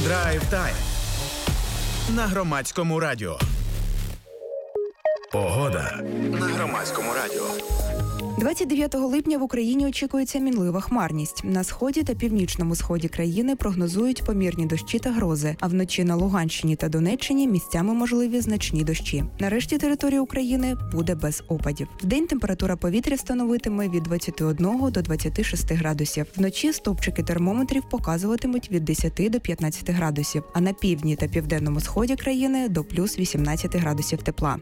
Драйв тайм на Громадському радіо. Погода на Громадському радіо. 29 липня в Україні очікується мінлива хмарність. На сході та північному сході країни прогнозують помірні дощі та грози, а вночі на Луганщині та Донеччині місцями можливі значні дощі. Нарешті територія України буде без опадів. Вдень температура повітря становитиме від 21 до 26 градусів. Вночі стовпчики термометрів показуватимуть від 10 до 15 градусів, а на півдні та південному сході країни до плюс 18 градусів тепла.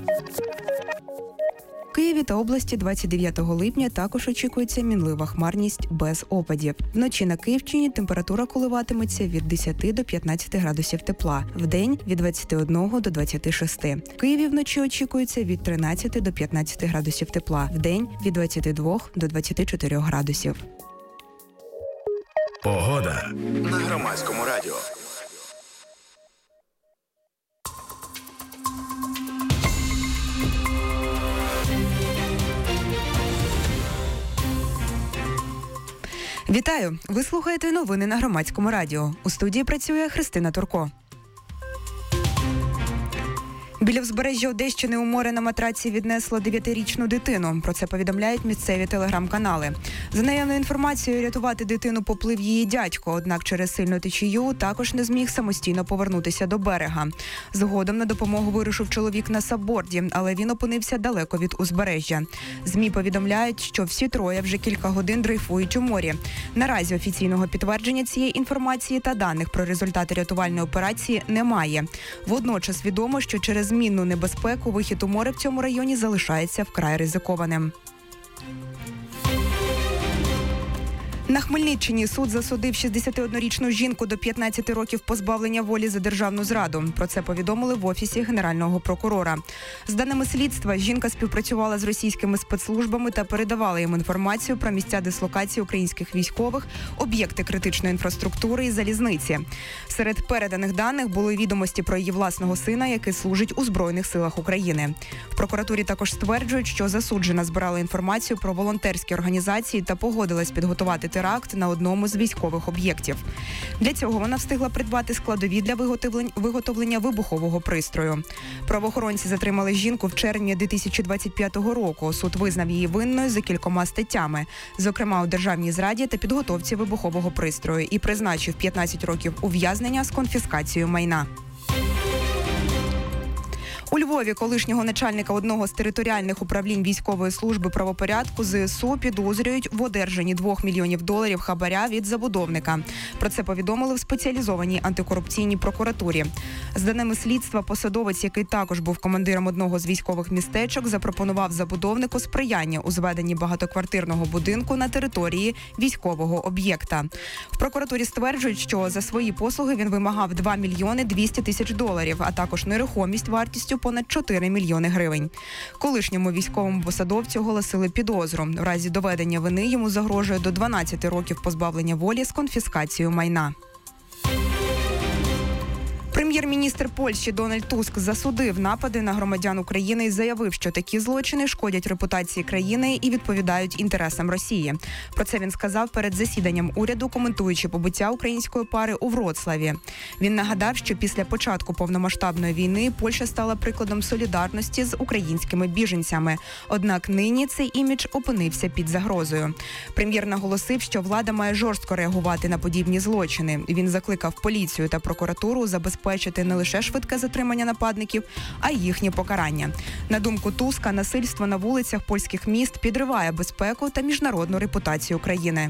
В Києві та області 29 липня також очікується мінлива хмарність без опадів. Вночі на Київщині температура коливатиметься від 10 до 15 градусів тепла, вдень – від 21 до 26. В Києві вночі очікується від 13 до 15 градусів тепла, вдень – від 22 до 24 градусів. Погода на Громадському радіо. Вітаю! Ви слухаєте новини на Громадському радіо. У студії працює Христина Турко. Біля узбережжя Одещини у море на матраці віднесло 9-річну дитину. Про це повідомляють місцеві телеграм-канали. За наявною інформацією, рятувати дитину поплив її дядько, однак через сильну течію також не зміг самостійно повернутися до берега. Згодом на допомогу вирушив чоловік на сапборді, але він опинився далеко від узбережжя. ЗМІ повідомляють, що всі троє вже кілька годин дрейфують у морі. Наразі офіційного підтвердження цієї інформації та даних про результати рятувальної операції немає. Водночас відомо, що через мінну небезпеку вихід у море в цьому районі залишається вкрай ризикованим. На Хмельниччині суд засудив 61-річну жінку до 15 років позбавлення волі за державну зраду. Про це повідомили в Офісі Генерального прокурора. З даними слідства, жінка співпрацювала з російськими спецслужбами та передавала їм інформацію про місця дислокації українських військових, об'єкти критичної інфраструктури і залізниці. Серед переданих даних були відомості про її власного сина, який служить у Збройних силах України. В прокуратурі також стверджують, що засуджена збирала інформацію про волонтерські організації та погодилась підготувати теракт на одному з військових об'єктів. Для цього вона встигла придбати складові для виготовлення вибухового пристрою. Правоохоронці затримали жінку в червні 2025 року. Суд визнав її винною за кількома статтями, зокрема у державній зраді та підготовці вибухового пристрою, і призначив 15 років ув'язнення з конфіскацією майна. У Львові колишнього начальника одного з територіальних управлінь військової служби правопорядку ЗСУ підозрюють в одержанні $2 мільйонів хабаря від забудовника. Про це повідомили в спеціалізованій антикорупційній прокуратурі. З даними слідства, посадовець, який також був командиром одного з військових містечок, запропонував забудовнику сприяння у зведенні багатоквартирного будинку на території військового об'єкта. В прокуратурі стверджують, що за свої послуги він вимагав $2 мільйони 200 тисяч, а також нерухомість вартістю понад 4 мільйони гривень. Колишньому військовому посадовцю оголосили підозру. В разі доведення вини йому загрожує до 12 років позбавлення волі з конфіскацією майна. Прем'єр-міністр Польщі Дональд Туск засудив напади на громадян України і заявив, що такі злочини шкодять репутації країни і відповідають інтересам Росії. Про це він сказав перед засіданням уряду, коментуючи побиття української пари у Вроцлаві. Він нагадав, що після початку повномасштабної війни Польща стала прикладом солідарності з українськими біженцями. Однак нині цей імідж опинився під загрозою. Прем'єр наголосив, що влада має жорстко реагувати на подібні злочини. Він закликав поліцію та прокуратуру забезпечити не лише швидке затримання нападників, а й їхнє покарання. На думку Туска, насильство на вулицях польських міст підриває безпеку та міжнародну репутацію країни.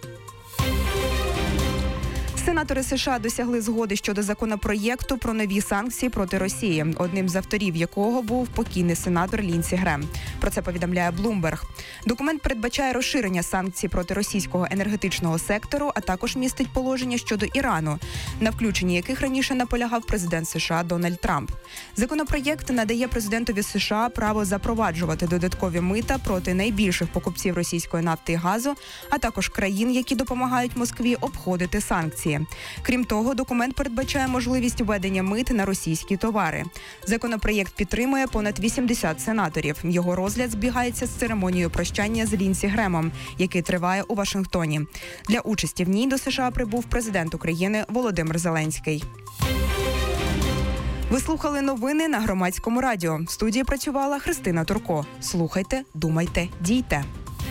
Сенатори США досягли згоди щодо законопроєкту про нові санкції проти Росії, одним з авторів якого був покійний сенатор Лінсі Грем. Про це повідомляє Bloomberg. Документ передбачає розширення санкцій проти російського енергетичного сектору, а також містить положення щодо Ірану, на включенні яких раніше наполягав президент США Дональд Трамп. Законопроєкт надає президентові США право запроваджувати додаткові мита проти найбільших покупців російської нафти і газу, а також країн, які допомагають Москві обходити санкції. Росії. Крім того, документ передбачає можливість введення мит на російські товари. Законопроєкт підтримує понад 80 сенаторів. Його розгляд збігається з церемонією прощання з Лінсі Гремом, який триває у Вашингтоні. Для участі в ній до США прибув президент України Володимир Зеленський. Ви слухали новини на Громадському радіо. В студії працювала Христина Турко. Слухайте, думайте, дійте.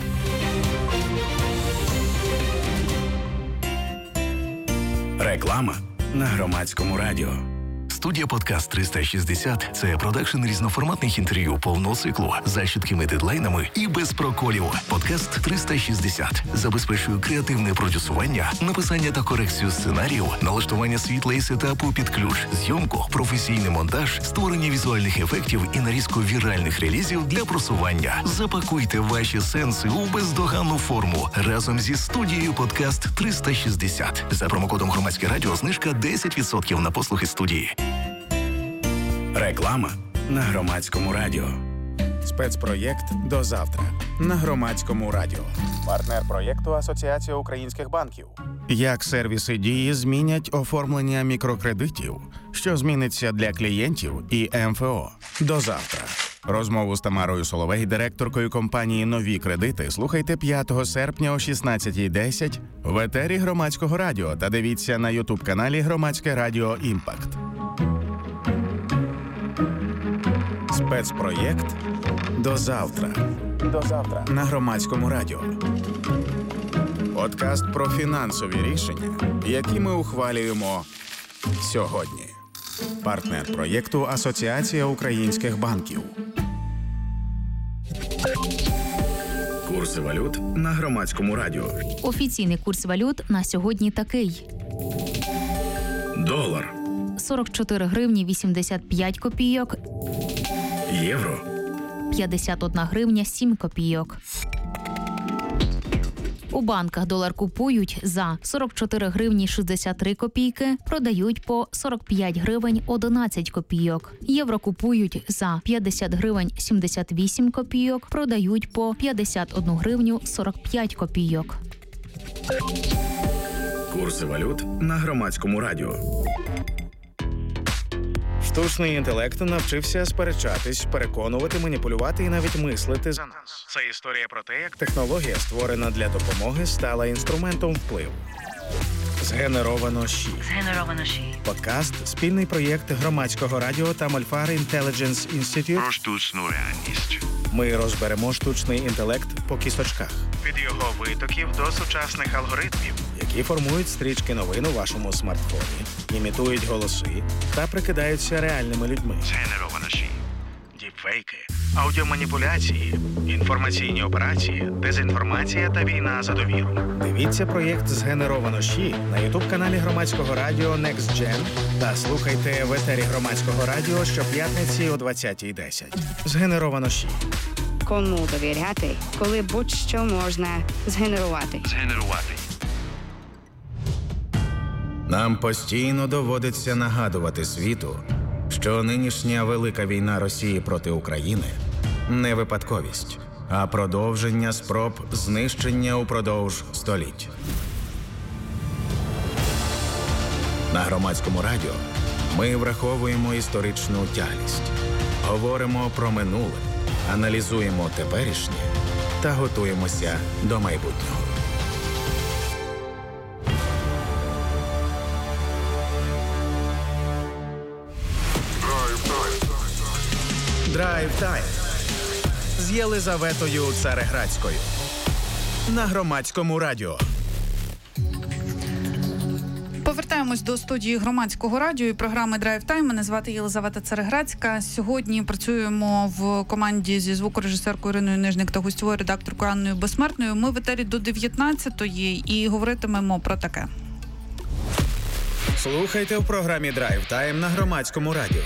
Реклама на Громадському радіо. Студія «Подкаст 360» – це продакшн різноформатних інтерв'ю повного циклу за чіткими дедлайнами і без проколів. «Подкаст 360» забезпечує креативне продюсування, написання та корекцію сценаріїв, налаштування світла і сетапу під ключ, зйомку, професійний монтаж, створення візуальних ефектів і нарізку віральних релізів для просування. Запакуйте ваші сенси у бездоганну форму разом зі студією «Подкаст 360». За промокодом «Громадське радіо» знижка 10% на послуги студії. Реклама на Громадському радіо. Спецпроєкт «До завтра» на Громадському радіо. Партнер проєкту Асоціація українських банків. Як сервіси Дії змінять оформлення мікрокредитів? Що зміниться для клієнтів і МФО? До завтра. Розмову з Тамарою Соловей, директоркою компанії «Нові кредити», слухайте 5 серпня о 16:10 в етері Громадського радіо та дивіться на ютуб-каналі Громадське радіо «Імпакт». Спецпроєкт «До завтра». До завтра на Громадському радіо. Подкаст про фінансові рішення, які ми ухвалюємо сьогодні. Партнер проєкту Асоціація українських банків. Курси валют на Громадському радіо. Офіційний курс валют на сьогодні такий. Долар. 44 гривні 85 копійок. Євро. 51 гривня 7 копійок. У банках долар купують за 44 гривні 63 копійки, продають по 45 гривень 11 копійок. Євро купують за 50 гривень 78 копійок, продають по 51 гривню 45 копійок. Курси валют на Громадському радіо. Штучний інтелект навчився сперечатись, переконувати, маніпулювати і навіть мислити за нас. Це історія про те, як технологія, створена для допомоги, стала інструментом впливу. Згенеровано ЩІ. Подкаст – спільний проєкт Громадського радіо та Мольфар Intelligence Institute. Про штучну реальність. Ми розберемо штучний інтелект по кісточках. Від його витоків до сучасних алгоритмів, які формують стрічки новин у вашому смартфоні, імітують голоси та прикидаються реальними людьми. Згенеровано ЩІ. Діпфейки, аудіоманіпуляції, інформаційні операції, дезінформація та війна за довіру. Дивіться проєкт «Згенеровано ЩІ» на ютуб-каналі Громадського радіо Next Gen та слухайте в етері Громадського радіо щоп'ятниці о 20:10. «Згенеровано ЩІ». Кому довіряти, коли будь-що можна згенерувати. Нам постійно доводиться нагадувати світу, що нинішня велика війна Росії проти України – не випадковість, а продовження спроб знищення упродовж століть. На Громадському радіо ми враховуємо історичну тяглість, говоримо про минуле, аналізуємо теперішнє та готуємося до майбутнього. Драйв-тайм з Єлизаветою Цареградською на Громадському радіо. Повертаємось до студії Громадського радіо і програми Драйв Тайм. Мене звати Єлизавета Цареградська. Сьогодні працюємо в команді зі звукорежисеркою Іриною Нижник та гостьовою редакторкою Анною Безсмертною. Ми в етері до 19-ї і говоритимемо про таке. Слухайте в програмі Драйв Тайм на Громадському радіо.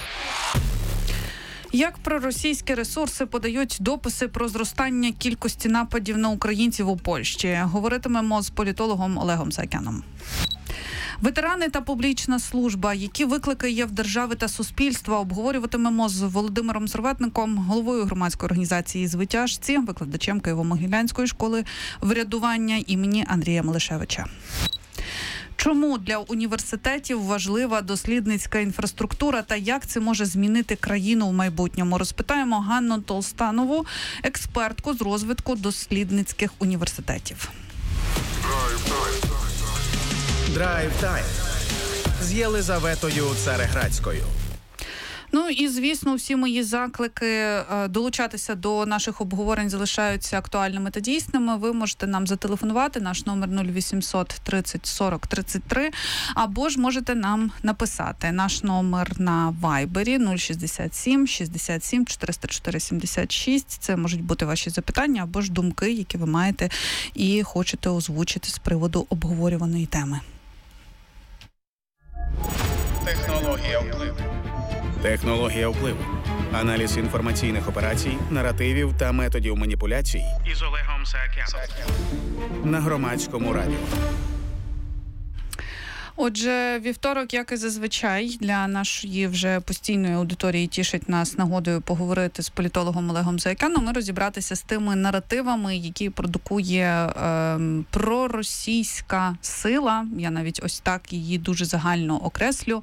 Як проросійські ресурси подають дописи про зростання кількості нападів на українців у Польщі? Говоритимемо з політологом Олегом Саакяном. Ветерани та публічна служба. Які виклики є в держави та суспільства? Обговорюватимемо з Володимиром Серветником, головою громадської організації «Звитяжці», викладачем Києво-Могилянської школи врядування імені Андрія Мелишевича. Чому для університетів важлива дослідницька інфраструктура та як це може змінити країну в майбутньому? Розпитаємо Ганну Толстанову, експертку з розвитку дослідницьких університетів. Драйв-тайм з Єлизаветою Цареградською. Ну і, звісно, всі мої заклики долучатися до наших обговорень залишаються актуальними та дійсними. Ви можете нам зателефонувати, наш номер 0800 30 40 33, або ж можете нам написати. Наш номер на Вайбері 067 67 404 76. Це можуть бути ваші запитання або ж думки, які ви маєте і хочете озвучити з приводу обговорюваної теми. Технологія впливу. Технологія впливу. Аналіз інформаційних операцій, наративів та методів маніпуляцій із Олегом Саакяном на Громадському радіо. Отже, вівторок, як і зазвичай, для нашої вже постійної аудиторії тішить нас нагодою поговорити з політологом Олегом Саакяном і розібратися з тими наративами, які продукує проросійська сила, я навіть ось так її дуже загально окреслю,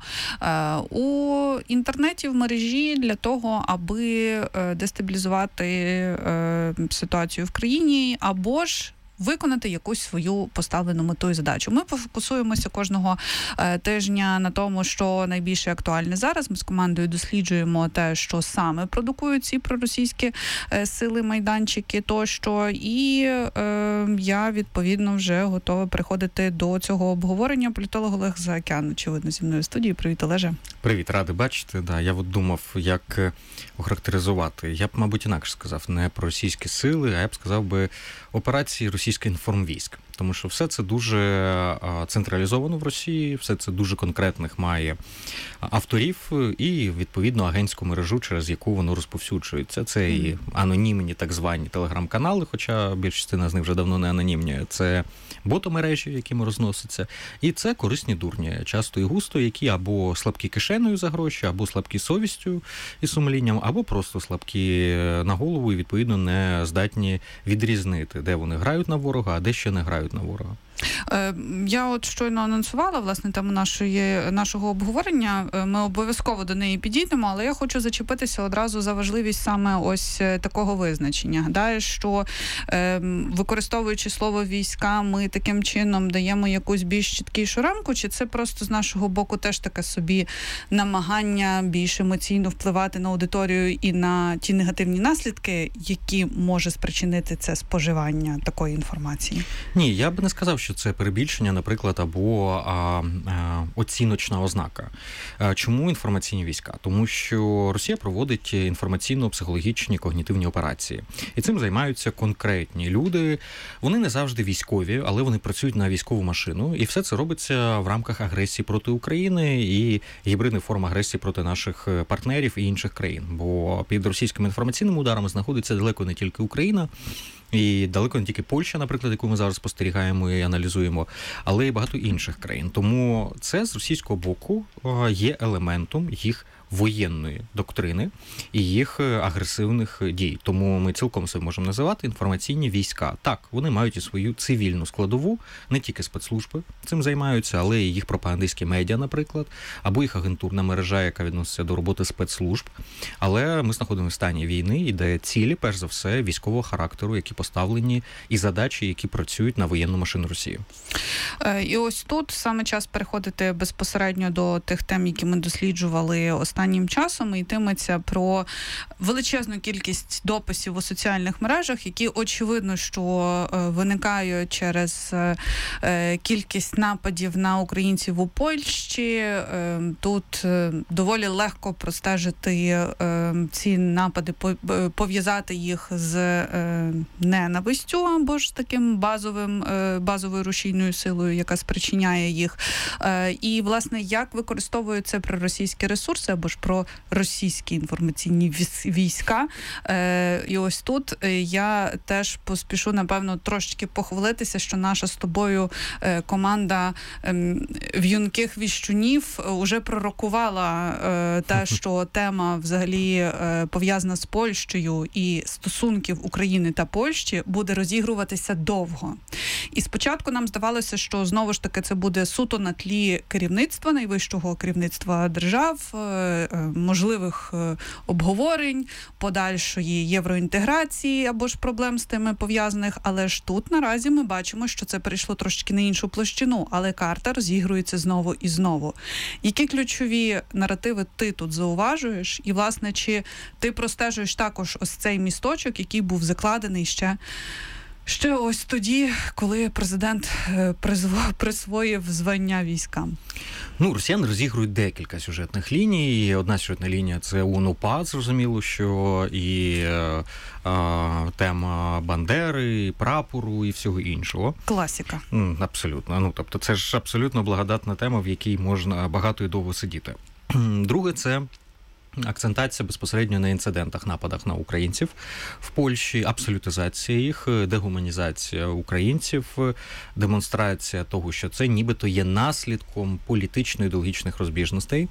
у інтернеті, в мережі для того, аби дестабілізувати ситуацію в країні, або ж виконати якусь свою поставлену мету і задачу. Ми пофокусуємося кожного тижня на тому, що найбільше актуальне зараз. Ми з командою досліджуємо те, що саме продукують ці проросійські сили, майданчики тощо. І я, відповідно, вже готова переходити до цього обговорення. Політолог Олег Саакян, очевидно, зі мною в студії. Привіт, Олеже. Привіт, радий бачити. Да, я от думав, як охарактеризувати. Я б, мабуть, інакше сказав, не про російські сили, а я б сказав би операції російських інформвійськ. Тому що все це дуже централізовано в Росії, все це дуже конкретних має авторів і, відповідно, агентську мережу, через яку воно розповсюджується. Це і анонімні так звані телеграм-канали, хоча більша частина з них вже давно не анонімні. Це ботомережі, якими розноситься. І це корисні дурні, часто і густо, які або слабкі кишеною за гроші, або слабкі совістю і сумлінням, або просто слабкі на голову і, відповідно, не здатні відрізнити, де вони грають на ворога, а де ще не грають на ворога. Я от щойно анонсувала, власне, тему нашого обговорення. Ми обов'язково до неї підійдемо, але я хочу зачепитися одразу за важливість саме ось такого визначення. Гадаю, що використовуючи слово «війська», ми таким чином даємо якусь більш чіткішу рамку, чи це просто з нашого боку теж таке собі намагання більш емоційно впливати на аудиторію і на ті негативні наслідки, які може спричинити це споживання такої інформації? Ні, я б не сказав, що це перебільшення, наприклад, або оціночна ознака. Чому інформаційні війська? Тому що Росія проводить інформаційно-психологічні когнітивні операції. І цим займаються конкретні люди. Вони не завжди військові, але вони працюють на військову машину. І все це робиться в рамках агресії проти України і гібридних форм агресії проти наших партнерів і інших країн. Бо під російськими інформаційними ударами знаходиться далеко не тільки Україна, і далеко не тільки Польща, наприклад, яку ми зараз спостерігаємо і аналізуємо, але й багато інших країн. Тому це з російського боку є елементом їх воєнної доктрини і їх агресивних дій. Тому ми цілком себе можемо називати інформаційні війська. Так, вони мають і свою цивільну складову, не тільки спецслужби цим займаються, але і їх пропагандистські медіа, наприклад, або їх агентурна мережа, яка відноситься до роботи спецслужб. Але ми знаходимося в стані війни, і де цілі, перш за все, військового характеру, які поставлені, і задачі, які працюють на воєнну машину Росії. І ось тут саме час переходити безпосередньо до тих тем, які ми досліджували останнім часом, і йтиметься про величезну кількість дописів у соціальних мережах, які, очевидно, що виникають через кількість нападів на українців у Польщі. Тут доволі легко простежити ці напади, пов'язати їх з ненавистю або ж таким базовою рушійною силою, яка спричиняє їх. І, власне, як використовуються проросійські ресурси, аби або ж про російські інформаційні війська. І ось тут я теж поспішу, напевно, трошечки похвалитися, що наша з тобою команда в'юнких віщунів уже пророкувала те, що тема взагалі пов'язана з Польщею і стосунків України та Польщі буде розігруватися довго. І спочатку нам здавалося, що знову ж таки це буде суто на тлі керівництва, найвищого керівництва держав, можливих обговорень, подальшої євроінтеграції або ж проблем з тими пов'язаних. Але ж тут наразі ми бачимо, що це перейшло трошки на іншу площину, але карта розігрується знову і знову. Які ключові наративи ти тут зауважуєш? І, власне, чи ти простежуєш також ось цей місточок, який був закладений ще ось тоді, коли президент присвоїв звання військам? Росіяни розігрують декілька сюжетних ліній. Одна сюжетна лінія – це ООН-УПА, зрозуміло, що і тема Бандери, і прапору, і всього іншого. Класика. Абсолютно. Тобто це ж абсолютно благодатна тема, в якій можна багато і довго сидіти. Друге – це акцентація безпосередньо на інцидентах, нападах на українців в Польщі, абсолютизація їх, дегуманізація українців, демонстрація того, що це нібито є наслідком політично-ідеологічних розбіжностей.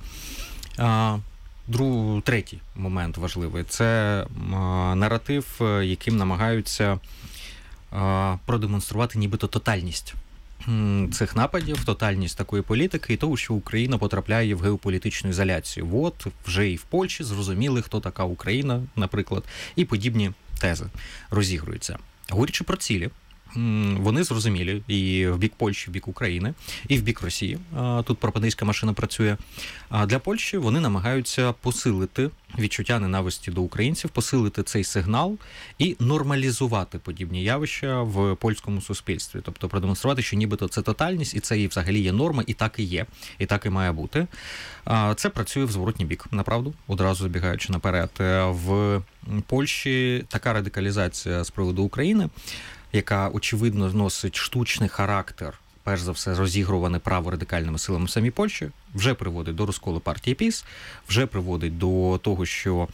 Третій момент важливий – це наратив, яким намагаються продемонструвати нібито тотальність цих нападів, тотальність такої політики і того, що Україна потрапляє в геополітичну ізоляцію. От, вже і в Польщі зрозуміли, хто така Україна, наприклад, і подібні тези розігруються. Говорячи про цілі, вони зрозумілі і в бік Польщі, в бік України, і в бік Росії. Тут пропагандистська машина працює. А для Польщі вони намагаються посилити відчуття ненависті до українців, посилити цей сигнал і нормалізувати подібні явища в польському суспільстві. Тобто продемонструвати, що нібито це тотальність, і це і взагалі є норма, і так і є, і так і має бути. Це працює в зворотній бік, направду, одразу забігаючи наперед. В Польщі така радикалізація з приводу України, яка, очевидно, носить штучний характер, перш за все, розігруване праворадикальними силами в самій Польщі, вже приводить до розколу партії ПіС, вже приводить до того, що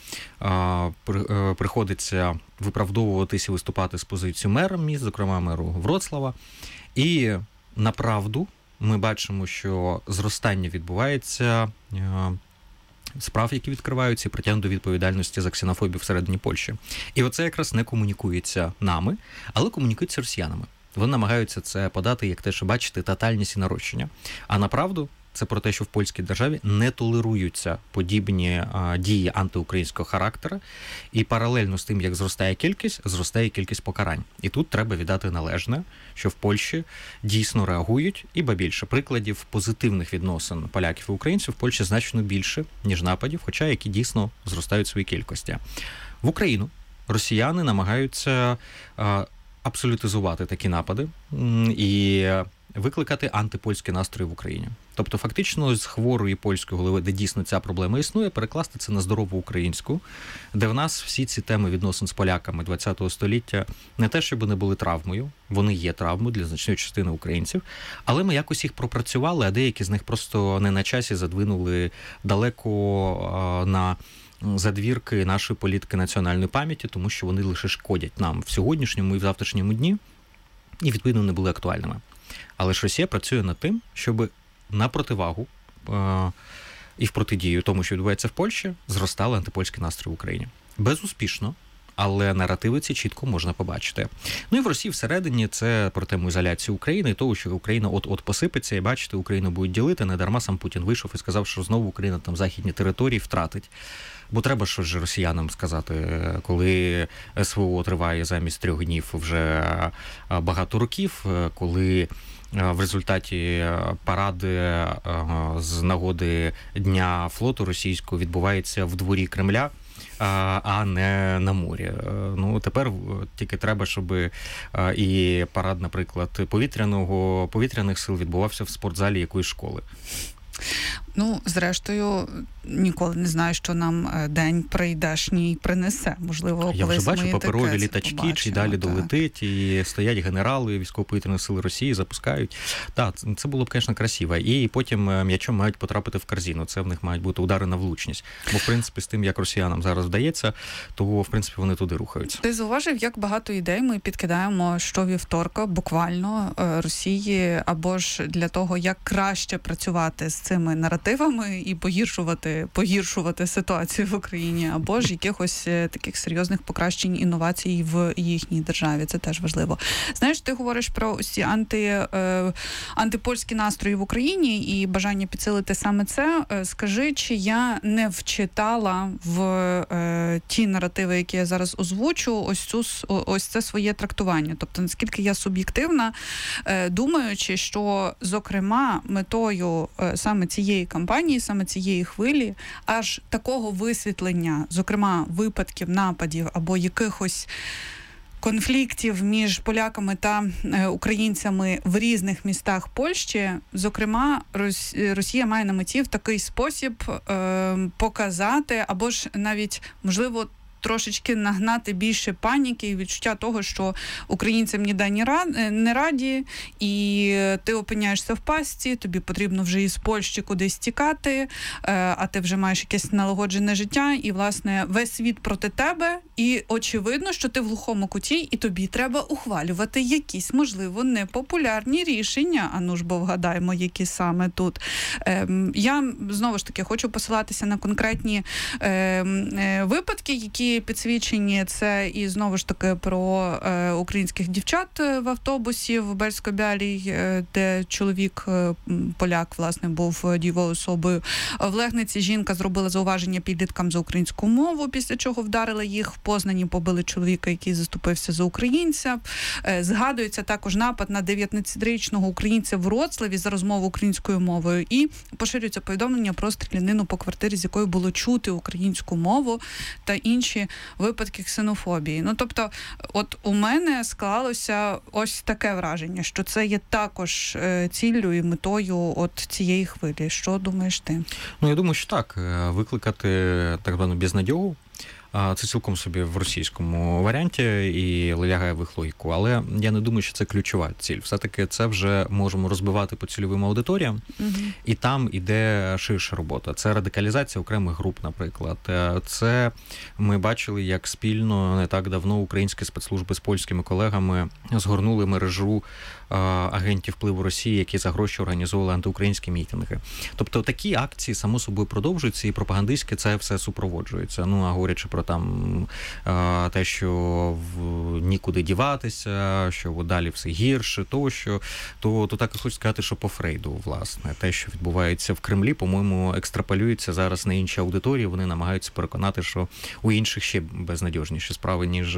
приходиться виправдовуватися і виступати з позицією мера міст, зокрема меру Вроцлава. І, направду, ми бачимо, що зростання відбувається справ, які відкриваються, і притягнуть до відповідальності за ксенофобію всередині Польщі. І оце якраз не комунікується нами, але комунікується росіянами. Вони намагаються це подати, як те, що бачите, тотальність і нарощення. А направду це про те, що в польській державі не толеруються подібні дії антиукраїнського характеру, і паралельно з тим, як зростає кількість покарань. І тут треба віддати належне, що в Польщі дійсно реагують, і ба більше прикладів позитивних відносин поляків і українців в Польщі значно більше, ніж нападів, хоча які дійсно зростають свої кількості. В Україну росіяни намагаються абсолютизувати такі напади і викликати антипольські настрої в Україні. Тобто, фактично, з хворої польської голови, де дійсно ця проблема існує, перекласти це на здорову українську, де в нас всі ці теми відносин з поляками ХХ століття не те, щоб вони були травмою, вони є травмою для значної частини українців, але ми якось їх пропрацювали, а деякі з них просто не на часі задвинули далеко на задвірки нашої політики національної пам'яті, тому що вони лише шкодять нам в сьогоднішньому і в завтрашньому дні, і, відповідно, не були актуальними. Але ж Росія працює над тим, щоб на противагу і в протидію тому, що відбувається в Польщі, зростали антипольські настрої в Україні. Безуспішно, але наративи ці чітко можна побачити. І в Росії всередині це про тему ізоляції України і того, що Україна от-от посипеться, і бачите, Україну будуть ділити. Недарма сам Путін вийшов і сказав, що знову Україна там західні території втратить. Бо треба щось же росіянам сказати, коли СВО триває замість 3 днів вже багато років, коли в результаті паради з нагоди Дня флоту російського відбувається в дворі Кремля, а не на морі. Тепер тільки треба, щоб і парад, наприклад, повітряних сил відбувався в спортзалі якоїсь школи. Ну, зрештою, ніколи не знаю, що нам день прийдешній принесе. Можливо, я колись вже бачу паперові літачки, побачимо, чи далі так. долетить, і стоять генерали військово-повітряних сил Росії, запускають. Так, це було б, звісно, красиво. І потім м'ячом мають потрапити в корзину. Це в них мають бути удари на влучність. Бо, в принципі, з тим, як росіянам зараз вдається, то, в принципі, вони туди рухаються. Ти зауважив, як багато ідей ми підкидаємо щовівторка, буквально, Росії, або ж для того, як краще працювати з цими наративами і погіршувати ситуацію в Україні, або ж якихось таких серйозних покращень, інновацій в їхній державі. Це теж важливо. Знаєш, ти говориш про ці антипольські настрої в Україні і бажання підсилити саме це. Скажи, чи я не вчитала в ті наративи, які я зараз озвучу, ось це своє трактування. Тобто, наскільки я суб'єктивна, думаючи, що, зокрема, метою саме цієї кампанії, саме цієї хвилі, аж такого висвітлення, зокрема, випадків нападів або якихось конфліктів між поляками та українцями в різних містах Польщі, зокрема, Росія має на меті в такий спосіб показати, або ж навіть, можливо, трошечки нагнати більше паніки і відчуття того, що українцям ніде не раді, і ти опиняєшся в пастці, тобі потрібно вже із Польщі кудись тікати, а ти вже маєш якесь налагоджене життя, і, власне, весь світ проти тебе, і очевидно, що ти в глухому куті, і тобі треба ухвалювати якісь, можливо, непопулярні рішення, а ну ж бо вгадаємо, які саме тут. Я, знову ж таки, хочу посилатися на конкретні випадки, які підсвічені. Це і, знову ж таки, про українських дівчат в автобусі в Бельсько-Бялій, де чоловік, поляк, власне, був дієвою особою. В Легниці жінка зробила зауваження підліткам за українську мову, після чого вдарила їх. В Познані побили чоловіка, який заступився за українця. Згадується також напад на 19-річного українця в Вроцлаві за розмову українською мовою. І поширюється повідомлення про стрілянину по квартирі, з якої було чути українську мову та інші випадки ксенофобії. Ну, тобто, от у мене склалося ось таке враження, що це є також ціллю і метою от цієї хвилі. Що думаєш ти? Ну, я думаю, що так. Викликати так звану безнадьогу. Це цілком собі в російському варіанті і лягає в їх логіку. Але я не думаю, що це ключова ціль. Все-таки це вже можемо розбивати по цільовим аудиторіям, і там іде ширша робота. Це радикалізація окремих груп, наприклад. Це ми бачили, як спільно не так давно українські спецслужби з польськими колегами згорнули мережу агентів впливу Росії, які за гроші організовували антиукраїнські мітинги. Тобто такі акції, само собою, продовжуються, і пропагандистськи це все супроводжується. Ну, а говорячи про там те, що нікуди діватися, що далі все гірше, тощо, то так і хочу сказати, що по Фрейду, власне, те, що відбувається в Кремлі, по-моєму, екстраполюється зараз на інші аудиторії, вони намагаються переконати, що у інших ще безнадіжніші справи, ніж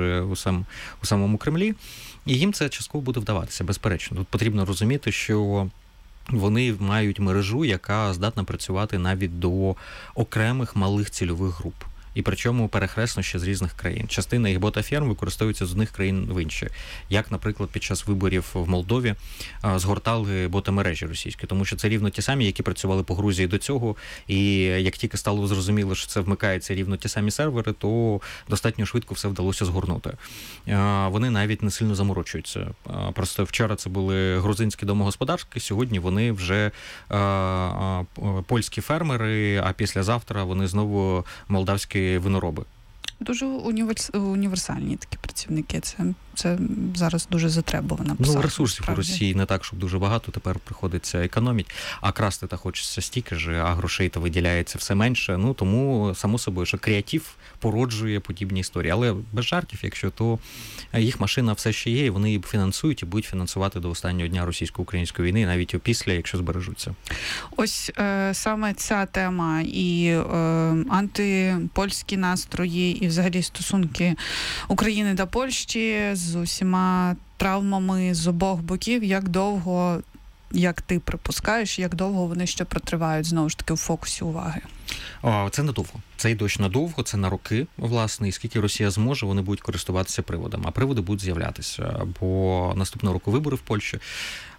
у самому Кремлі. І їм це частково буде вдаватися, безперечно. Тут потрібно розуміти, що вони мають мережу, яка здатна працювати навіть до окремих малих цільових груп. І причому перехресно ще з різних країн. Частина їх бота-ферм використовується з одних країн в інші. Як, наприклад, під час виборів в Молдові згортали бота-мережі російські. Тому що це рівно ті самі, які працювали по Грузії до цього. І як тільки стало зрозуміло, що це вмикається рівно ті самі сервери, то достатньо швидко все вдалося згорнути. Вони навіть не сильно заморочуються. Просто вчора це були грузинські домогосподарки, сьогодні вони вже польські фермери, а післязавтра вони знову молдавські винороби. Дуже універсальні такі працівники. Це зараз дуже затребувана посада. Ну, ресурсів у Росії не так, щоб дуже багато, тепер приходиться економити, а красти та хочеться стільки ж, а грошей та виділяється все менше. Ну, тому, само собою, що креатив породжує подібні історії. Але без жартів, якщо, то їх машина все ще є, і вони її фінансують і будуть фінансувати до останнього дня російсько-української війни, навіть опісля, якщо збережуться. Ось саме ця тема і антипольські настрої, і взагалі стосунки України та Польщі з усіма травмами з обох боків, як довго, як ти припускаєш, як довго вони ще протривають, знову ж таки, в фокусі уваги? Це надовго. Це й дощ надовго, це на роки, власне, і скільки Росія зможе, вони будуть користуватися приводом. А приводи будуть з'являтися, бо наступного року вибори в Польщі.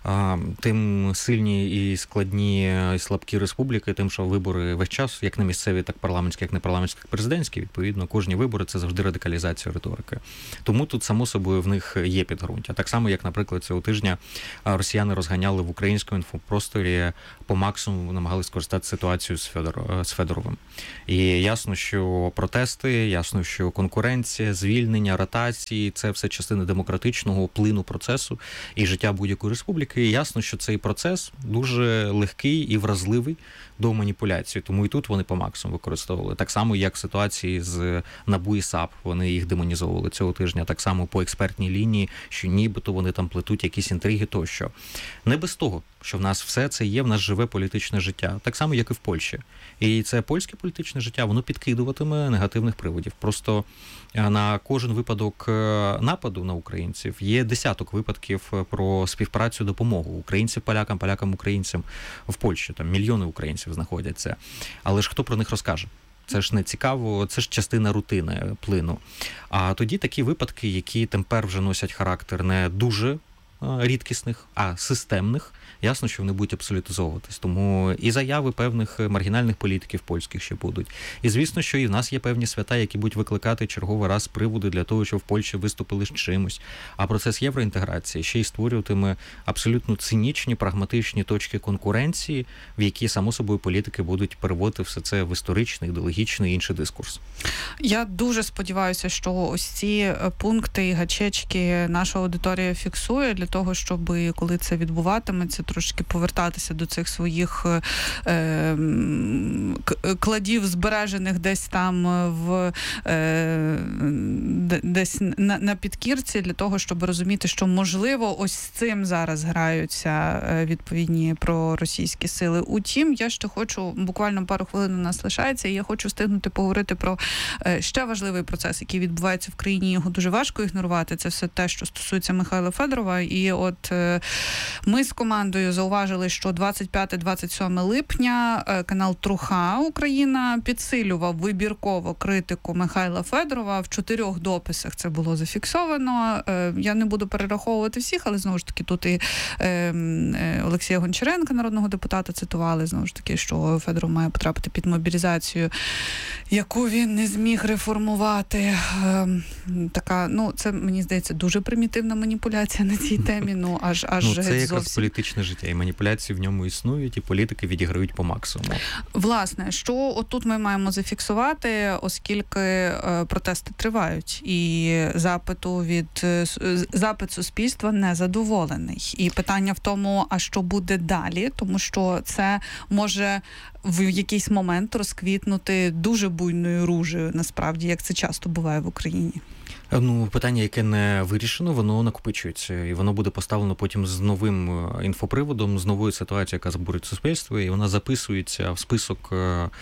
тим сильні і складні, і слабкі республіки, тим, що вибори весь час, як на місцеві, так парламентські, як не парламентські, так президентські, відповідно, кожні вибори – це завжди радикалізація риторики. Тому тут, само собою, в них є підґрунтя. Так само, як, наприклад, цього тижня росіяни розганяли в українському інфопросторі, по максимуму намагалися скористати ситуацію з Федоровим. І ясно, що протести, ясно, що конкуренція, звільнення, ротації – це все частини демократичного плину процесу і життя будь-якої республіки. І ясно, що цей процес дуже легкий і вразливий до маніпуляції. Тому і тут вони по максимуму використовували. Так само, як в ситуації з НАБУ і САП, вони їх демонізовували цього тижня. Так само по експертній лінії, що нібито вони там плетуть якісь інтриги тощо. Не без того, що в нас все це є, в нас живе політичне життя. Так само, як і в Польщі. І це польське політичне життя, воно підкидуватиме негативних приводів. Просто на кожен випадок нападу на українців є десяток випадків про співпрацю, допомогу українців полякам, полякам українцям в Польщі. Там мільйони українців знаходяться. Але ж хто про них розкаже? Це ж не цікаво, це ж частина рутини, плину. А тоді такі випадки, які тепер вже носять характер не дуже рідкісних, а системних, ясно, що вони будуть абсолютизовуватись. Тому і заяви певних маргінальних політиків польських ще будуть. І, звісно, що і в нас є певні свята, які будуть викликати черговий раз приводи для того, щоб в Польщі виступили з чимось. А процес євроінтеграції ще й створюватиме абсолютно цинічні, прагматичні точки конкуренції, в які, само собою, політики будуть переводити все це в історичний, ідеологічний і інший дискурс. Я дуже сподіваюся, що ось ці пункти і гачечки наша аудиторія фіксує для того, щоб, коли це відбуватиметься, трошки повертатися до цих своїх кладів, збережених десь там десь на підкірці, для того, щоб розуміти, що, можливо, ось з цим зараз граються відповідні проросійські сили. Утім, я ще хочу, буквально пару хвилин у нас лишається, і я хочу встигнути поговорити про ще важливий процес, який відбувається в країні. Його дуже важко ігнорувати. Це все те, що стосується Михайла Федорова. І от ми з командою зауважили, що 25-27 липня канал Труха Україна підсилював вибірково критику Михайла Федорова. В 4 дописах це було зафіксовано. Я не буду перераховувати всіх, але знову ж таки тут і Олексія Гончаренка, народного депутата, цитували, знову ж таки, що Федоров має потрапити під мобілізацію, яку він не зміг реформувати. Така, це, мені здається, дуже примітивна маніпуляція на цій темі. Аж це якраз зовсім політичне життя, і маніпуляції в ньому існують, і політики відіграють по максимуму. Власне, що отут ми маємо зафіксувати, оскільки протести тривають, і запит суспільства незадоволений. І питання в тому, а що буде далі, тому що це може в якийсь момент розквітнути дуже буйною ружею, насправді, як це часто буває в Україні. Питання, яке не вирішено, воно накопичується, і воно буде поставлено потім з новим інфоприводом, з новою ситуацією, яка збурить суспільство, і вона записується в список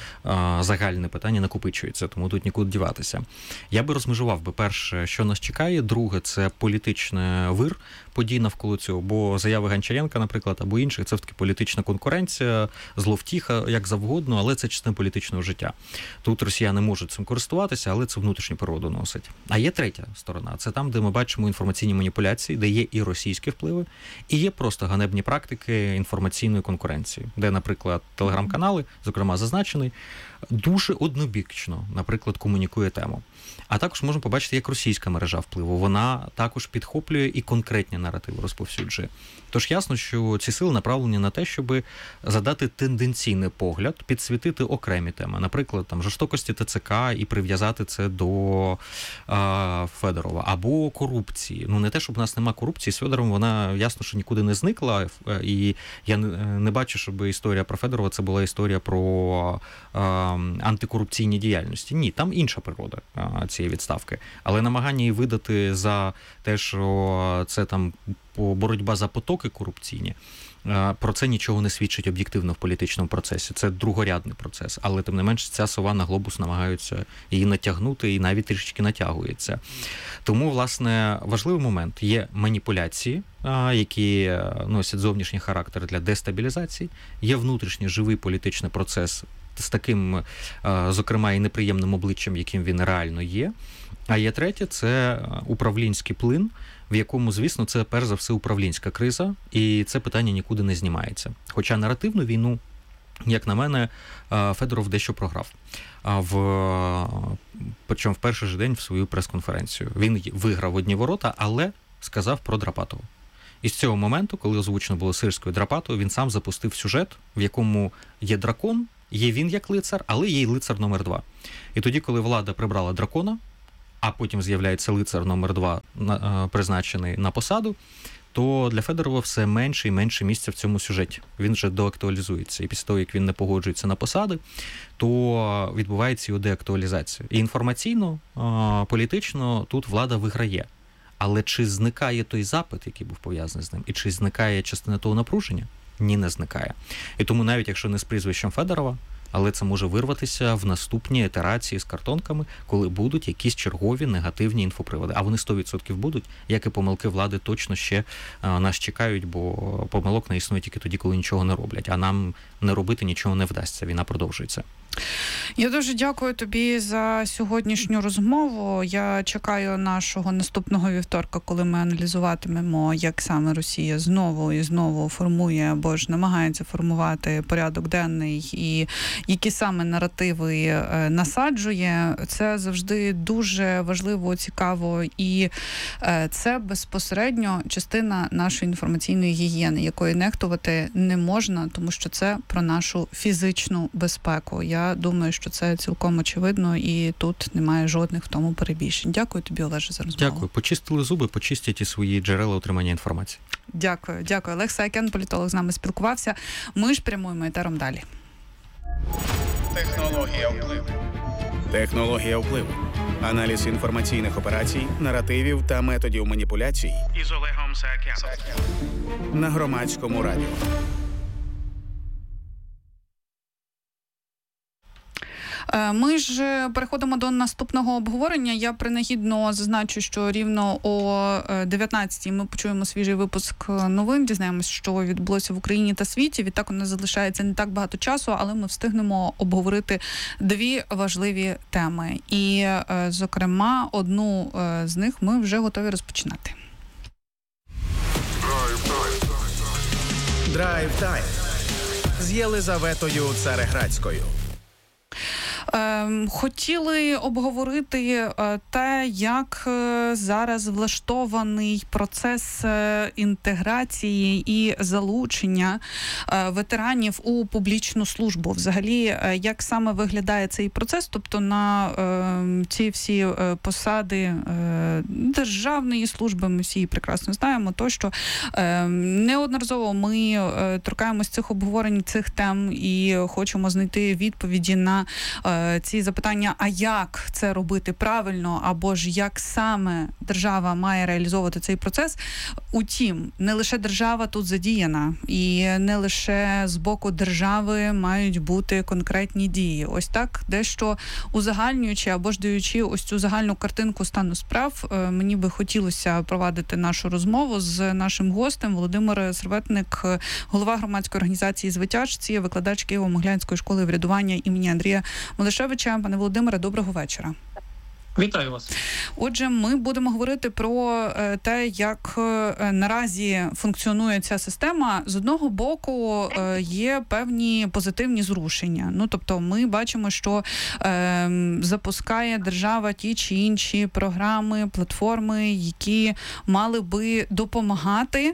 загальне питання, накопичується, тому тут нікуди діватися. Я би розмежував перше, що нас чекає, друге, це політичний вир подій навколо цього, бо заяви Гончаренка, наприклад, або інших, це все-таки політична конкуренція, зловтіха, як завгодно, але це частина політичного життя. Тут росіяни можуть цим користуватися, але це внутрішню природу носить. А є третя сторона. Це там, де ми бачимо інформаційні маніпуляції, де є і російські впливи, і є просто ганебні практики інформаційної конкуренції, де, наприклад, телеграм-канали, зокрема зазначений, дуже однобічно, наприклад, комунікує тему. А також можемо побачити, як російська мережа впливу. Вона також підхоплює і конкретні наративи розповсюджує. Тож ясно, що ці сили направлені на те, щоб задати тенденційний погляд, підсвітити окремі теми. Наприклад, жорстокості ТЦК і прив'язати це до Федорова. Або корупції. Не те, щоб у нас нема корупції. З Федоровим вона, ясно, що нікуди не зникла. І я не бачу, щоб історія про Федорова це була історія про антикорупційні діяльності. Ні, там інша природа цієї відставки. Але намагання її видати за те, що це там боротьба за потоки корупційні, про це нічого не свідчить об'єктивно в політичному процесі. Це другорядний процес. Але, тим не менш, ця сова на глобус намагаються її натягнути і навіть трішечки натягується. Тому, власне, важливий момент. Є маніпуляції, які носять зовнішній характер для дестабілізації. Є внутрішній живий політичний процес з таким, зокрема, і неприємним обличчям, яким він реально є. А є третє – це управлінський плин, в якому, звісно, це перш за все управлінська криза, і це питання нікуди не знімається. Хоча наративну війну, як на мене, Федоров дещо програв. Причому в перший же день в свою прес-конференцію. Він виграв одні ворота, але сказав про Драпатову. І з цього моменту, коли озвучено було Сирською Драпатову, він сам запустив сюжет, в якому є дракон, є він як лицар, але є й лицар номер 2. І тоді, коли влада прибрала дракона, а потім з'являється лицар номер 2, призначений на посаду, то для Федорова все менше і менше місця в цьому сюжеті. Він вже доактуалізується. І після того, як він не погоджується на посади, то відбувається його деактуалізація. І інформаційно, політично тут влада виграє. Але чи зникає той запит, який був пов'язаний з ним, і чи зникає частина того напруження? Ні, не зникає. І тому навіть якщо не з прізвищем Федорова, але це може вирватися в наступній ітерації з картонками, коли будуть якісь чергові негативні інфоприводи. А вони 100% будуть, як і помилки влади точно ще нас чекають, бо помилок не існує тільки тоді, коли нічого не роблять. А нам не робити нічого не вдасться. Війна продовжується. Я дуже дякую тобі за сьогоднішню розмову. Я чекаю нашого наступного вівторка, коли ми аналізуватимемо, як саме Росія знову і знову формує або ж намагається формувати порядок денний і які саме наративи насаджує. Це завжди дуже важливо, цікаво і це безпосередньо частина нашої інформаційної гігієни, якої нехтувати не можна, тому що це про нашу фізичну безпеку. Я думаю, що це цілком очевидно, і тут немає жодних в тому перебільшень. Дякую тобі, Олеже, за розмову. Дякую. Почистили зуби, почистіть і свої джерела отримання інформації. Дякую. Дякую. Олег Саакян, політолог, з нами спілкувався. Ми ж прямуємо етером далі. Технологія впливу. Технологія впливу. Аналіз інформаційних операцій, наративів та методів маніпуляцій із Олегом Саакяном на Громадському радіо. Ми ж переходимо до наступного обговорення. Я принагідно зазначу, що рівно о 19-й ми почуємо свіжий випуск новин, дізнаємось, що відбулося в Україні та світі. Відтак у нас залишається не так багато часу, але ми встигнемо обговорити дві важливі теми. І, зокрема, одну з них ми вже готові розпочинати. Драйв-тайм з Єлизаветою Цареградською. Хотіли обговорити те, як зараз влаштований процес інтеграції і залучення ветеранів у публічну службу. Взагалі, як саме виглядає цей процес, тобто на ці всі посади державної служби, ми всі прекрасно знаємо, то що неодноразово ми торкаємось цих обговорень, цих тем і хочемо знайти відповіді на ці запитання, а як це робити правильно, або ж як саме держава має реалізовувати цей процес. Утім, не лише держава тут задіяна, і не лише з боку держави мають бути конкретні дії. Ось так, дещо узагальнюючи або ж даючи ось цю загальну картинку стану справ, мені би хотілося провадити нашу розмову з нашим гостем. Володимир Серветник, голова громадської організації «Звитяжці», викладач Києво-Могилянської школи врядування імені Андрія Мелешевича. Пане Володимире, доброго вечора. Вітаю вас. Отже, ми будемо говорити про те, як наразі функціонує ця система. З одного боку, є певні позитивні зрушення. Ну, тобто, ми бачимо, що запускає держава ті чи інші програми, платформи, які мали би допомагати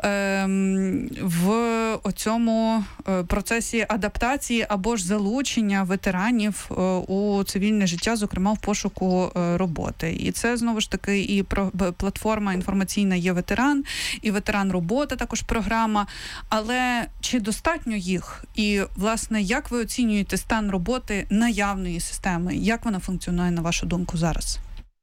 в цьому процесі адаптації або ж залучення ветеранів у цивільне життя, зокрема в пошуку роботи. І це, знову ж таки, і платформа інформаційна «Є ветеран», і «Ветеран робота» також програма. Але чи достатньо їх? І, власне, як ви оцінюєте стан роботи наявної системи? Як вона функціонує, на вашу думку, зараз?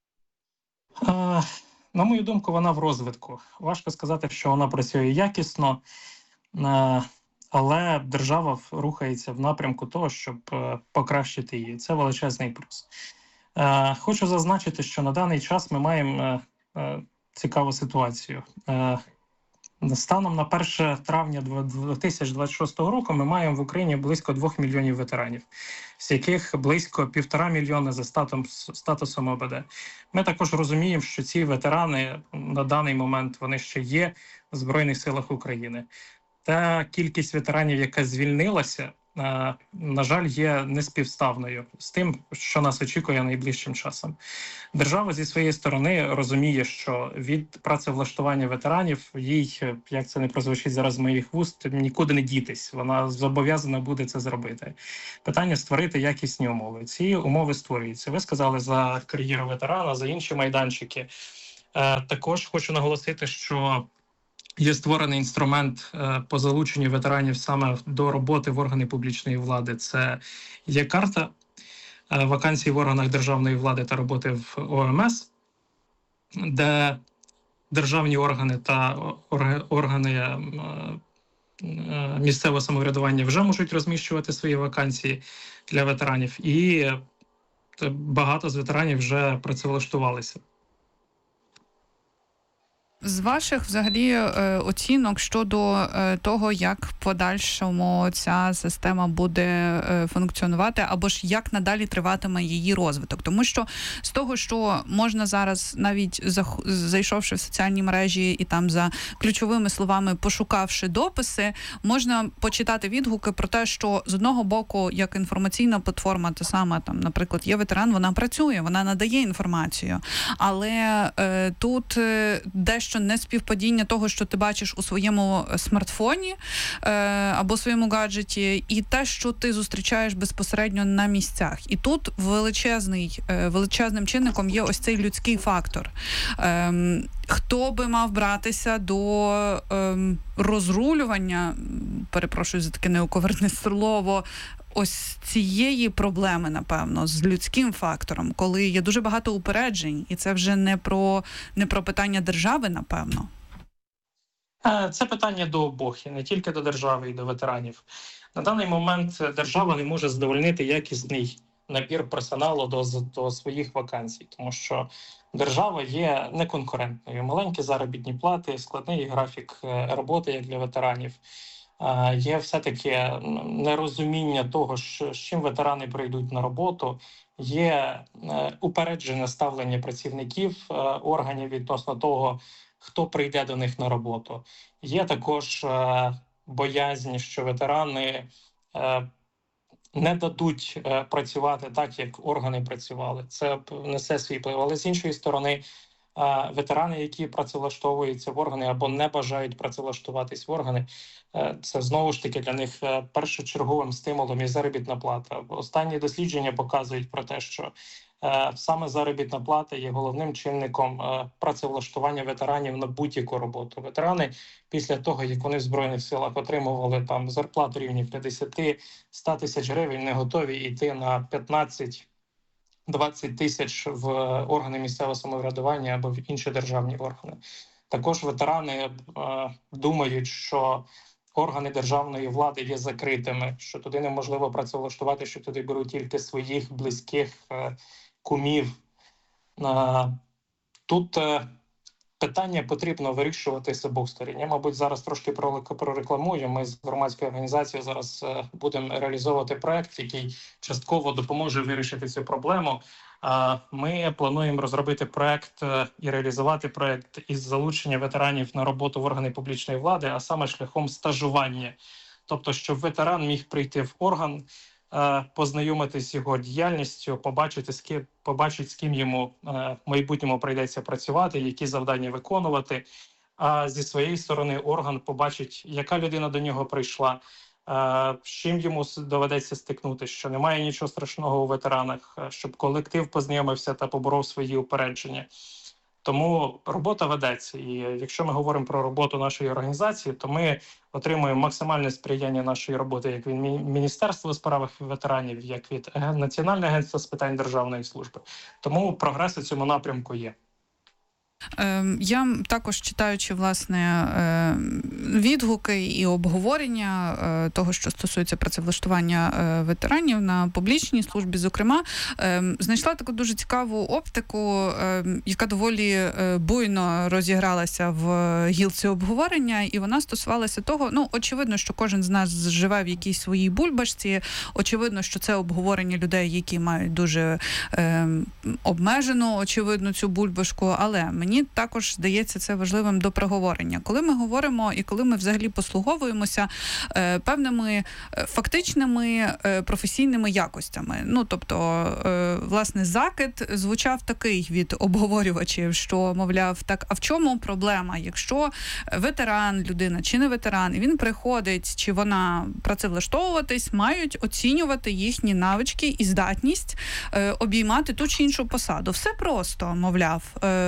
На мою думку, вона в розвитку. Важко сказати, що вона працює якісно, але держава рухається в напрямку того, щоб покращити її. Це величезний плюс. Хочу зазначити, що на даний час ми маємо цікаву ситуацію. Станом на 1 травня 2026 року ми маємо в Україні близько 2 мільйонів ветеранів, з яких близько 1,5 мільйона за статусом ОБД. Ми також розуміємо, що ці ветерани на даний момент вони ще є в Збройних силах України. Та кількість ветеранів, яка звільнилася, на жаль, є неспівставною з тим, що нас очікує найближчим часом. Держава зі своєї сторони розуміє, що від працевлаштування ветеранів їй, як це не прозвучить зараз з моїх вуст, нікуди не дітись. Вона зобов'язана буде це зробити. Питання – створити якісні умови. Ці умови створюються. Ви сказали за кар'єру ветерана, за інші майданчики. Також хочу наголосити, що є створений інструмент по залученню ветеранів саме до роботи в органи публічної влади. Це є карта вакансій в органах державної влади та роботи в ОМС, де державні органи та органи місцевого самоврядування вже можуть розміщувати свої вакансії для ветеранів, і багато з ветеранів вже працевлаштувалися. З ваших взагалі оцінок щодо того, як в подальшому ця система буде функціонувати, або ж як надалі триватиме її розвиток. Тому що з того, що можна зараз, навіть зайшовши в соціальні мережі і там за ключовими словами пошукавши дописи, можна почитати відгуки про те, що з одного боку, як інформаційна платформа, та сама, там, наприклад, є ветеран, вона працює, вона надає інформацію, але тут дещо неспівпадіння того, що ти бачиш у своєму смартфоні або своєму гаджеті, і те, що ти зустрічаєш безпосередньо на місцях. І тут величезним чинником є ось цей людський фактор. Хто би мав братися до розрулювання, перепрошую за таке неоковерне слово, ось цієї проблеми, напевно, з людським фактором, коли є дуже багато упереджень, і це вже не про питання держави, напевно. Це питання до обох, і не тільки до держави, і до ветеранів. На даний момент держава не може задовольнити якісний набір персоналу до своїх вакансій, тому що держава є неконкурентною. Маленькі заробітні плати, складний графік роботи, як для ветеранів. Є все-таки нерозуміння того, з чим ветерани прийдуть на роботу, є упереджене ставлення працівників органів відносно того, хто прийде до них на роботу. Є також боязнь, що ветерани не дадуть працювати так, як органи працювали. Це несе свій вплив. Але з іншої сторони, ветерани, які працевлаштовуються в органи або не бажають працевлаштуватись в органи, це знову ж таки для них першочерговим стимулом є заробітна плата. Останні дослідження показують про те, що саме заробітна плата є головним чинником працевлаштування ветеранів на будь-яку роботу. Ветерани після того, як вони в Збройних силах отримували там зарплату рівні 50-100 тисяч гривень, не готові йти на 15-20 тисяч в органи місцевого самоврядування або в інші державні органи. Також ветерани думають, що органи державної влади є закритими, що туди неможливо працевлаштувати, що туди беруть тільки своїх близьких кумів. Тут питання потрібно вирішувати з обох сторін. Я, мабуть, зараз трошки прорекламую. Ми з громадською організацією зараз будемо реалізовувати проект, який частково допоможе вирішити цю проблему. Ми плануємо розробити проект і реалізувати проект із залучення ветеранів на роботу в органи публічної влади, а саме шляхом стажування. Тобто, щоб ветеран міг прийти в орган, познайомитись з його діяльністю, побачити, з ким йому в майбутньому прийдеться працювати, які завдання виконувати. А зі своєї сторони орган побачить, яка людина до нього прийшла, з чим йому доведеться стикнутися, що немає нічого страшного у ветеранах, щоб колектив познайомився та поборов свої упередження. Тому робота ведеться. І якщо ми говоримо про роботу нашої організації, то ми отримуємо максимальне сприяння нашої роботи як від Міністерства у справах ветеранів, як від Національного агентства з питань державної служби. Тому прогрес у цьому напрямку є. Я також, читаючи, власне, відгуки і обговорення того, що стосується працевлаштування ветеранів на публічній службі, зокрема, знайшла таку дуже цікаву оптику, яка доволі буйно розігралася в гілці обговорення, і вона стосувалася того, очевидно, що кожен з нас живе в якійсь своїй бульбашці, очевидно, що це обговорення людей, які мають дуже обмежену, очевидно, цю бульбашку, але мені також здається це важливим до проговорення. Коли ми говоримо і коли ми взагалі послуговуємося певними фактичними професійними якостями. Тобто, власне, закид звучав такий від обговорювачів, що, мовляв, так, а в чому проблема? Якщо ветеран, людина чи не ветеран, і він приходить, чи вона працевлаштовуватись, мають оцінювати їхні навички і здатність обіймати ту чи іншу посаду. Все просто, мовляв.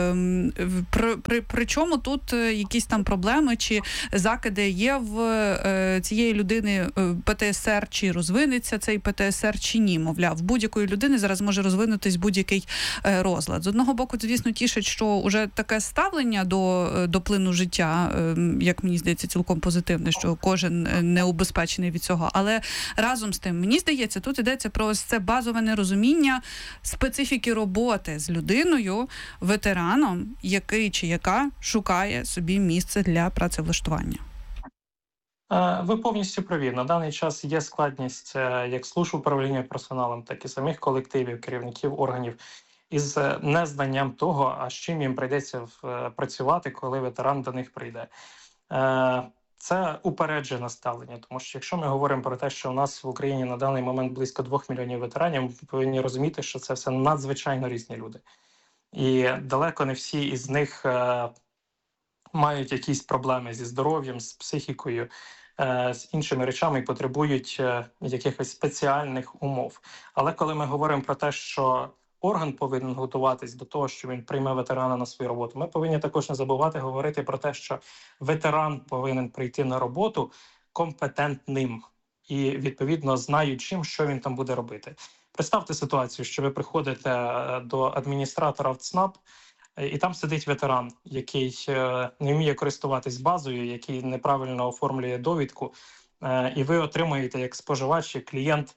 При чому тут якісь там проблеми чи закиди є в цієї людини ПТСР, чи розвинеться цей ПТСР, чи ні, мовляв. В будь-якої людини зараз може розвинутись будь-який розлад. З одного боку, звісно, тішить, що вже таке ставлення до плину життя, як мені здається, цілком позитивне, що кожен не убезпечений від цього. Але разом з тим, мені здається, тут йдеться про ось це базове нерозуміння специфіки роботи з людиною, ветераном, який чи яка шукає собі місце для працевлаштування. Ви повністю праві. На даний час є складність як служб управління персоналом, так і самих колективів, керівників органів із незнанням того, а з чим їм прийдеться працювати, коли ветеран до них прийде. Це упереджене ставлення, тому що якщо ми говоримо про те, що у нас в Україні на даний момент близько 2 мільйонів ветеранів, ми повинні розуміти, що це все надзвичайно різні люди. І далеко не всі із них мають якісь проблеми зі здоров'ям, з психікою, з іншими речами і потребують якихось спеціальних умов. Але коли ми говоримо про те, що орган повинен готуватись до того, що він прийме ветерана на свою роботу, ми повинні також не забувати говорити про те, що ветеран повинен прийти на роботу компетентним і, відповідно, знаючим, що він там буде робити. Представте ситуацію, що ви приходите до адміністратора в ЦНАП, і там сидить ветеран, який не вміє користуватись базою, який неправильно оформлює довідку, і ви отримуєте як споживач, як клієнт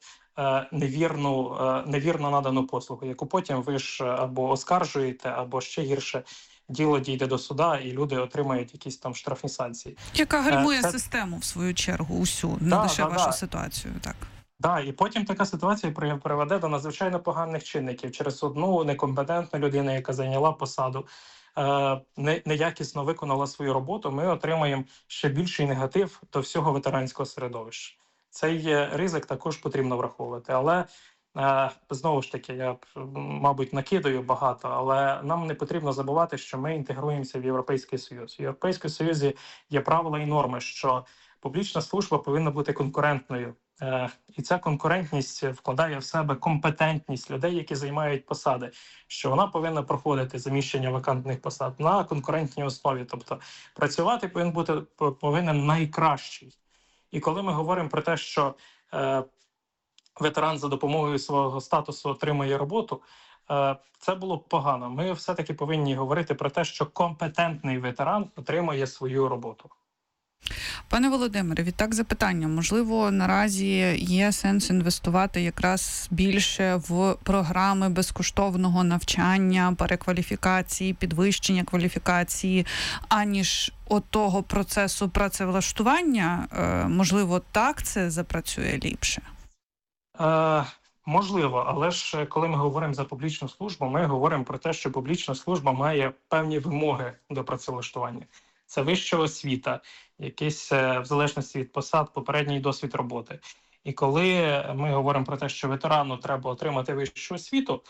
невірно надану послугу, яку потім ви ж або оскаржуєте, або ще гірше, діло дійде до суда, і люди отримають якісь там штрафні санкції. Яка гальмує систему, в свою чергу, усю, не лише вашу ситуацію, так. Так, і потім така ситуація приведе до надзвичайно поганих чинників через одну некомпетентну людину, яка зайняла посаду, неякісно виконала свою роботу, ми отримаємо ще більший негатив до всього ветеранського середовища. Цей ризик також потрібно враховувати. Але, знову ж таки, я, мабуть, накидаю багато, але нам не потрібно забувати, що ми інтегруємося в Європейський Союз. В Європейському Союзі є правила і норми, що публічна служба повинна бути конкурентною. І ця конкурентність вкладає в себе компетентність людей, які займають посади, що вона повинна проходити заміщення вакантних посад на конкурентній основі. Тобто працювати повинен найкращий. І коли ми говоримо про те, що ветеран за допомогою свого статусу отримує роботу, це було б погано. Ми все-таки повинні говорити про те, що компетентний ветеран отримує свою роботу. Пане Володимире, відтак запитання. Можливо, наразі є сенс інвестувати якраз більше в програми безкоштовного навчання, перекваліфікації, підвищення кваліфікації, аніж того процесу працевлаштування? Можливо, так це запрацює ліпше? Можливо, але ж коли ми говоримо за публічну службу, ми говоримо про те, що публічна служба має певні вимоги до працевлаштування. Це вища освіта, якийсь, в залежності від посад, попередній досвід роботи. І коли ми говоримо про те, що ветерану треба отримати вищу освіту,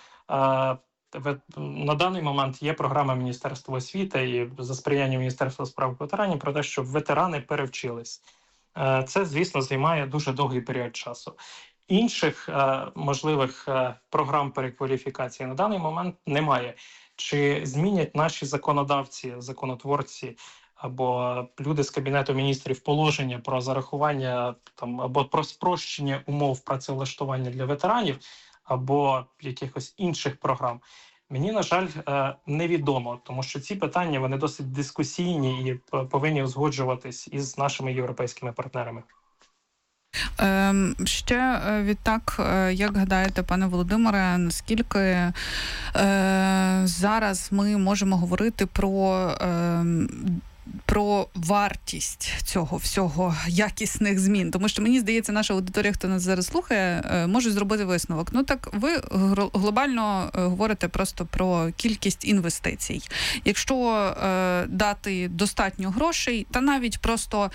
на даний момент є програма Міністерства освіти і за сприяння Міністерства справ ветеранів про те, щоб ветерани перевчились. Це, звісно, займає дуже довгий період часу. Інших можливих програм перекваліфікації на даний момент немає. Чи змінять наші законодавці, законотворці або люди з Кабінету міністрів положення про зарахування або про спрощення умов працевлаштування для ветеранів, або якихось інших програм? Мені, на жаль, невідомо, тому що ці питання вони досить дискусійні і повинні узгоджуватись із нашими європейськими партнерами. Ще відтак, як гадаєте, пане Володимире, наскільки зараз ми можемо говорити про вартість цього всього, якісних змін? Тому що, мені здається, наша аудиторія, хто нас зараз слухає, може зробити висновок. Ну так, ви глобально говорите просто про кількість інвестицій. Якщо дати достатньо грошей, та навіть просто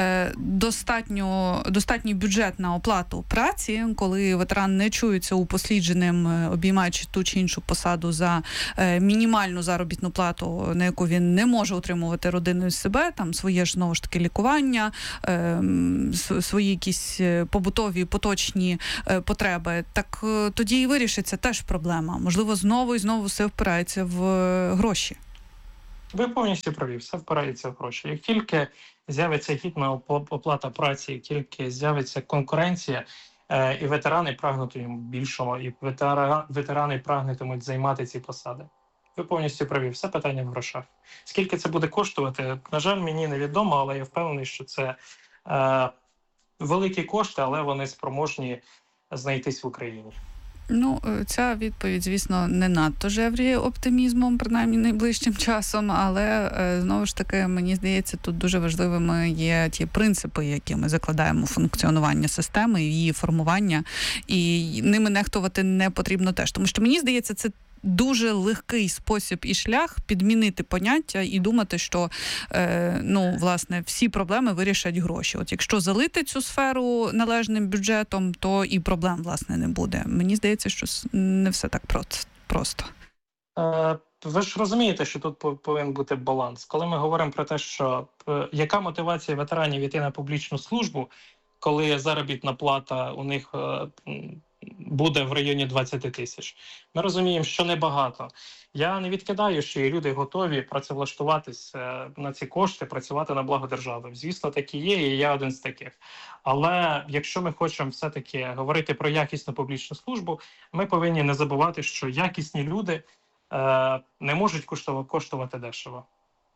достатній бюджет на оплату праці, коли ветеран не чується упослідженим, обіймаючи ту чи іншу посаду за мінімальну заробітну плату, на яку він не може утримувати родину з себе, там своє ж, знову ж таки, лікування, свої якісь побутові, поточні потреби, так тоді і вирішиться теж проблема. Можливо, знову і знову все впирається в гроші. Ви повністю праві, все впирається в гроші. Як тільки з'явиться гідна оплата праці, як тільки з'явиться конкуренція, і ветерани прагнутимуть більшого, і ветерани прагнутимуть займати ці посади. Ви повністю праві, все питання в грошах. Скільки це буде коштувати, на жаль, мені невідомо, але я впевнений, що це великі кошти, але вони спроможні знайтись в Україні. Ну, ця відповідь, звісно, не надто жевріє оптимізмом, принаймні найближчим часом, але, знову ж таки, мені здається, тут дуже важливими є ті принципи, які ми закладаємо у функціонування системи, її формування, і ними нехтувати не потрібно теж. Тому що, мені здається, це дуже легкий спосіб і шлях підмінити поняття і думати, що, власне, всі проблеми вирішать гроші. От якщо залити цю сферу належним бюджетом, то і проблем, власне, не буде. Мені здається, що не все так просто. Ви ж розумієте, що тут повинен бути баланс. Коли ми говоримо про те, що яка мотивація ветеранів йти на публічну службу, коли заробітна плата у них буде в районі 20 тисяч. Ми розуміємо, що небагато. Я не відкидаю, що є люди готові працевлаштуватися на ці кошти, працювати на благо держави. Звісно, такі є, і я один з таких. Але якщо ми хочемо все-таки говорити про якісну публічну службу, ми повинні не забувати, що якісні люди не можуть коштувати дешево.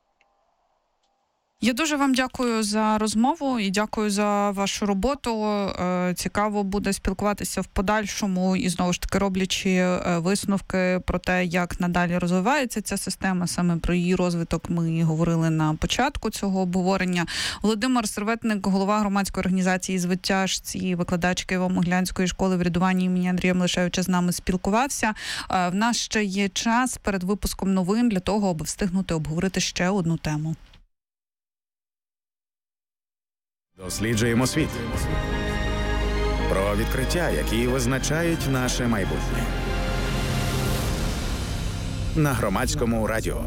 Я дуже вам дякую за розмову і дякую за вашу роботу. Цікаво буде спілкуватися в подальшому і, знову ж таки, роблячи висновки про те, як надалі розвивається ця система. Саме про її розвиток ми говорили на початку цього обговорення. Володимир Серветник, голова громадської організації «Звитяжці», викладач Києво-Могилянської школи врядування імені Андрія Мелешевича, з нами спілкувався. В нас ще є час перед випуском новин для того, аби встигнути обговорити ще одну тему. Досліджуємо світ. Про відкриття, які визначають наше майбутнє. На Громадському радіо.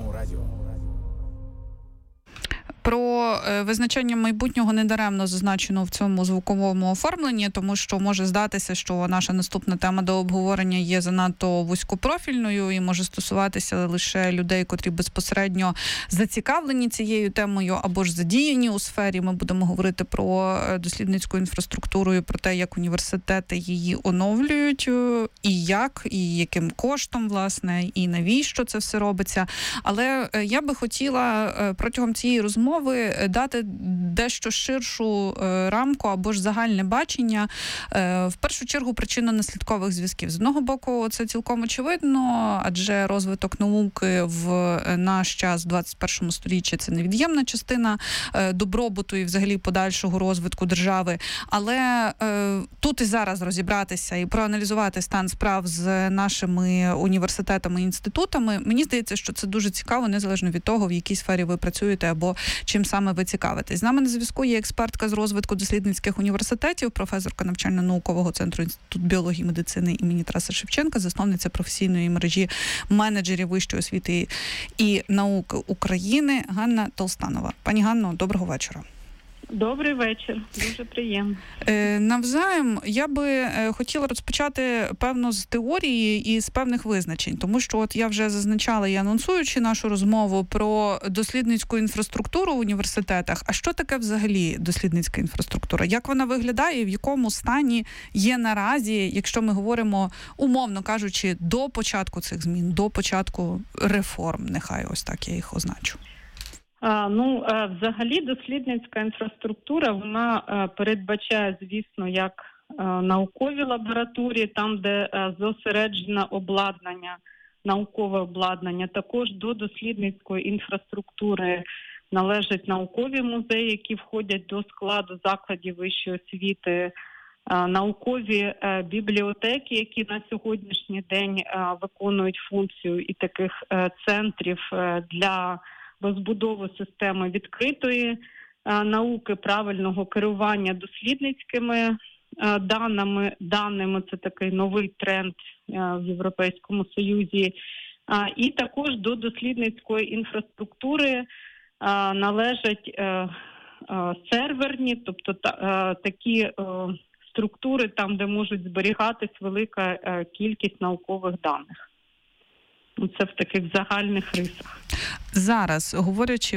Про визначення майбутнього недаремно зазначено в цьому звуковому оформленні, тому що може здатися, що наша наступна тема до обговорення є занадто вузькопрофільною і може стосуватися лише людей, котрі безпосередньо зацікавлені цією темою або ж задіяні у сфері. Ми будемо говорити про дослідницьку інфраструктуру і про те, як університети її оновлюють, і як, і яким коштом, власне, і навіщо це все робиться. Але я би хотіла протягом цієї розмови дати дещо ширшу рамку або ж загальне бачення, в першу чергу, причинно-наслідкових зв'язків. З одного боку, це цілком очевидно, адже розвиток науки в наш час, в 21 сторіччі, це невід'ємна частина добробуту і взагалі подальшого розвитку держави. Але тут і зараз розібратися і проаналізувати стан справ з нашими університетами і інститутами, мені здається, що це дуже цікаво, незалежно від того, в якій сфері ви працюєте або чим саме ви цікавитесь. З нами на зв'язку є експертка з розвитку дослідницьких університетів, професорка навчально-наукового центру Інституту біології і медицини імені Тараса Шевченка, засновниця професійної мережі менеджерів вищої освіти і науки України Ганна Толстанова. Пані Ганно, доброго вечора. Добрий вечір, дуже приємно. Навзаєм я би хотіла розпочати, певно, з теорії і з певних визначень, тому що от я вже зазначала і анонсуючи нашу розмову про дослідницьку інфраструктуру в університетах. А що таке взагалі дослідницька інфраструктура? Як вона виглядає і в якому стані є наразі, якщо ми говоримо, умовно кажучи, до початку цих змін, до початку реформ, нехай ось так я їх означу? Взагалі дослідницька інфраструктура, вона передбачає, звісно, як наукові лабораторії, там, де зосереджено обладнання, наукове обладнання. Також до дослідницької інфраструктури належать наукові музеї, які входять до складу закладів вищої освіти, наукові бібліотеки, які на сьогоднішній день виконують функцію і таких центрів для розбудови системи відкритої науки, правильного керування дослідницькими даними. Це такий новий тренд в Європейському Союзі. І також до дослідницької інфраструктури належать серверні, тобто такі структури, там, де можуть зберігатись велика кількість наукових даних. Це в таких загальних рисах. Зараз, говорячи